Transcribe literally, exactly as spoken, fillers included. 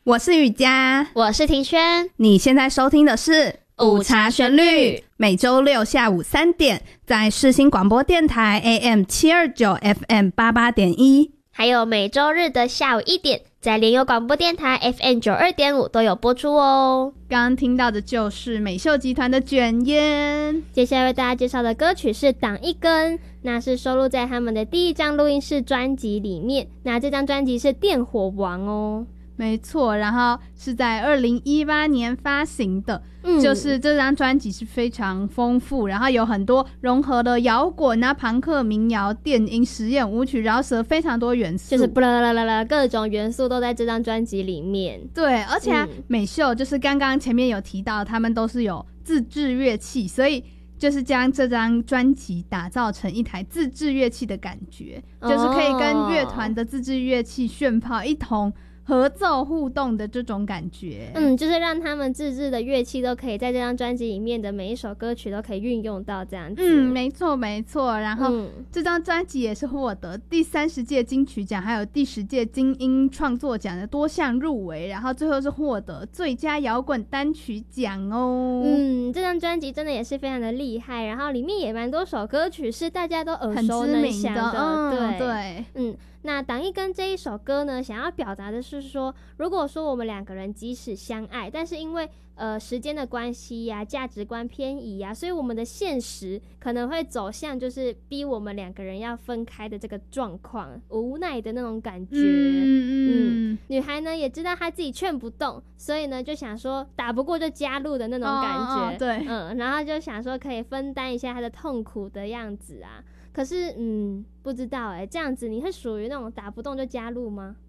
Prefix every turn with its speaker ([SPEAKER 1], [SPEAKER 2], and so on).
[SPEAKER 1] 我是雨佳，
[SPEAKER 2] 我是庭轩。
[SPEAKER 1] 你现在收听的是
[SPEAKER 2] 午茶旋律，
[SPEAKER 1] 每周六下午三点在世新广播电台 A M 七二九 F M 八八点一，
[SPEAKER 2] 还有每周日的下午一点在联友广播电台 F M 九二点五都有播出哦。
[SPEAKER 1] 刚刚听到的就是美秀集团的卷烟。
[SPEAKER 2] 接下来为大家介绍的歌曲是挡一根，那是收录在他们的第一张录音室专辑里面，那这张专辑是电火王哦。
[SPEAKER 1] 没错，然后是在二零一八年发行的、嗯、就是这张专辑是非常丰富，然后有很多融合了摇滚啊、朋克、民谣、电音、实验舞曲，饶舌非常多元素，
[SPEAKER 2] 就是布啦啦啦啦，各种元素都在这张专辑里面。
[SPEAKER 1] 对，而且、啊嗯、美秀就是刚刚前面有提到他们都是有自制乐器，所以就是将这张专辑打造成一台自制乐器的感觉、哦、就是可以跟乐团的自制乐器炫炮一同合奏互动的这种感觉。
[SPEAKER 2] 嗯，就是让他们自制的乐器都可以在这张专辑里面的每一首歌曲都可以运用到这样子。
[SPEAKER 1] 嗯，没错没错。然后、嗯、这张专辑也是获得第三十届金曲奖还有第十届金音创作奖的多项入围，然后最后是获得最佳摇滚单曲奖哦。
[SPEAKER 2] 嗯，这张专辑真的也是非常的厉害，然后里面也蛮多首歌曲是大家都耳熟能详的。
[SPEAKER 1] 嗯、
[SPEAKER 2] 对
[SPEAKER 1] 对，
[SPEAKER 2] 嗯。那挡一根这一首歌呢，想要表达的是说，如果说我们两个人即使相爱，但是因为呃时间的关系呀、啊、价值观偏移呀、啊，所以我们的现实可能会走向就是逼我们两个人要分开的这个状况，无奈的那种感觉。嗯嗯，女孩呢也知道她自己劝不动，所以呢就想说打不过就加入的那种感觉。
[SPEAKER 1] 哦哦对，
[SPEAKER 2] 嗯，然后就想说可以分担一下她的痛苦的样子啊。可是，嗯，不知道哎、欸，这样子你会属于那种打不动就加入吗？